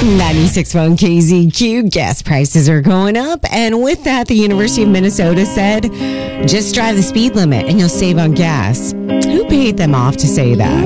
96.1 KZQ, gas prices are going up. And with that, the University of Minnesota said, just drive the speed limit and you'll save on gas. Who paid them off to say that?